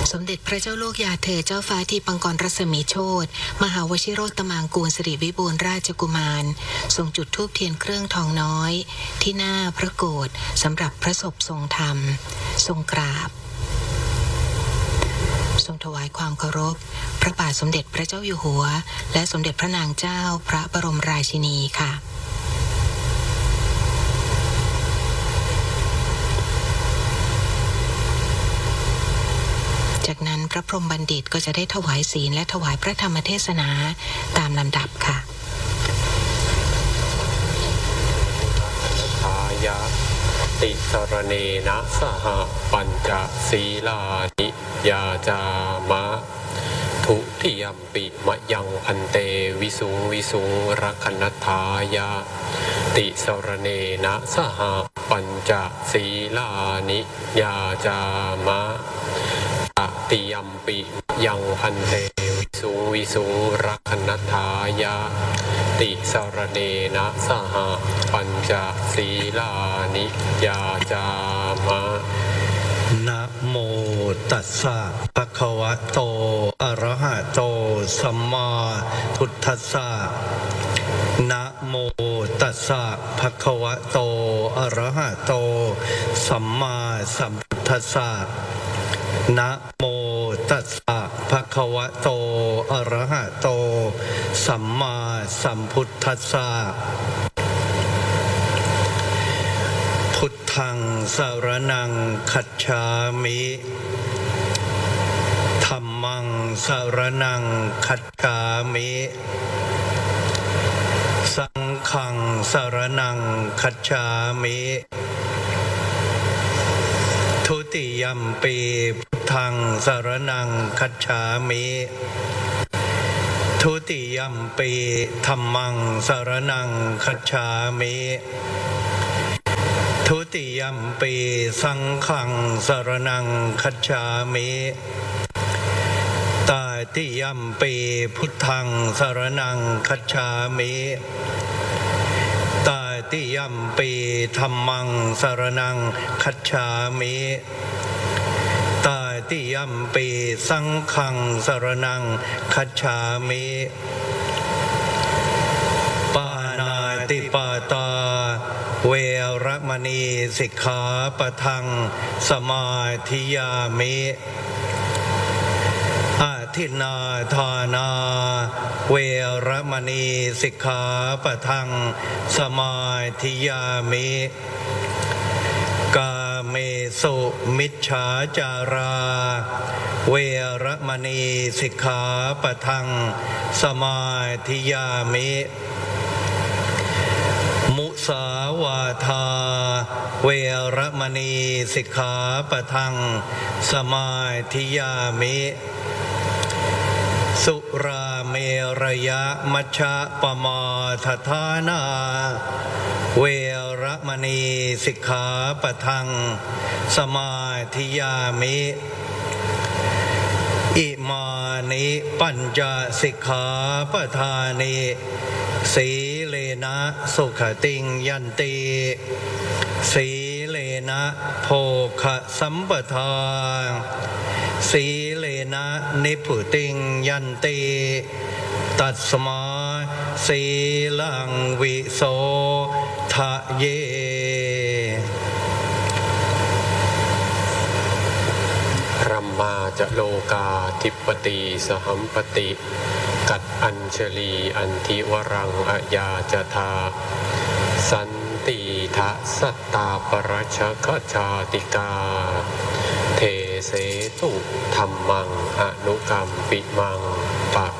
สมเด็จพระเจ้าลูกยาเธอเจ้าฟ้าทีปังกรรัศมีโชติมหาวชิโรตมางกูลสิริวิบูลย์ราชกุมารทรงจุดธูปเทียนเครื่องทองน้อยที่หน้าพระโกฐสำหรับพระศพทรงธรรมทรงกราบทรงถวายความเคารพพระบาทสมเด็จพระเจ้าอยู่หัวและสมเด็จพระนางเจ้าพระบรมราชินีค่ะจากนั้นพระพรหมบัณฑิตก็จะได้ถวายศีลและถวายพระธรรมเทศนาตามลำดับค่ะยะติสรเนนะสหปัญจศีลานิยาจามะทุติยัมปิมะยังพันเตวิสุงวิสุงรักนัฏฐายะติสรเนนะสหปัญจศีลานิยาจามะตติยัมปิยังพันเตวิสุงวิสุงรักนัฏฐายะติสรเนนะสหปัญจศีลานิยาจามะนะโมตัสสะภะคะวะโตอะระหะโตสัมมาพุทธัสสะนะโมตัสสะภะคะวะโตอะระหะโตสัมมาสัมพุทธัสสะนะโมตัสสะภะคะวะโตอะระหะโตสัมมาสัมพุทธัสสะพุทธังสรณังคัจฉามิธัมมังสรณังคัจฉามิสังฆังสรณังคัจฉามิทุติยัมปีพุทธังสรณังคัจฉามิทุติยัมปีธัมมังสรณังคัจฉามิทุติยัมปีสังฆังสรณังคัจฉามิตาติยัมปีพุทธังสรณังคัจฉามิตาติยัมปีธัมมังสรณังคัจฉามิตาติยัมปีสังฆังสรณังคัจฉามิปานาติปาตาเวรมณีสิกขาปะทังสมาธิยามิอาทินนาทานาเวรมณีสิกขาปะทังสมาธิยามิกาเมสุมิจฉาจาราเวรมณีสิกขาปะทังสมาธิยามิมุสาวาทาเวรมณีสิกขาปะทังสมาธิยามิสุราเมรยะมัชฌะปมาทฐานาเวรมณีสิกขาปะทังสมาธิยามิอิมานิปัญจสิกขาปทานิสีเลนะสุขติงยันติสีเลนะโภคสัมปทาสีเลนะนิพุติงยันติตัสมาสีลังวิโสทะเยรัมมาจะโลกาธิปติสหัมปติกัดอัญชลีอันทิวรังอายาจทาสันติทะสัตตาปรัชกชาติกาเทเสตุธัมมังอนุกัมปิมังปะ